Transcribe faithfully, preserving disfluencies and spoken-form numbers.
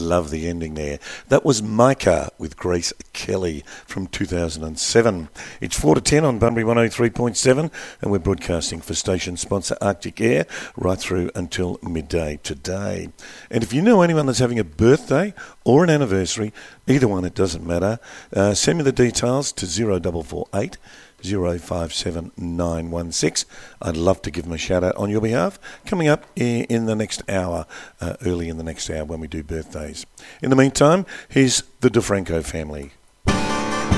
love the ending there. That was Micah with Grace Kelly from two thousand seven. It's four to ten on Bunbury one oh three point seven, and we're broadcasting for station sponsor Arctic Air right through until midday today. And if you know anyone that's having a birthday or an anniversary, either one, it doesn't matter, uh, send me the details to zero four four eight zero five seven nine one six. I'd love to give them a shout out on your behalf coming up in the next hour, uh, early in the next hour when we do birthdays. In the meantime, here's the DeFranco family.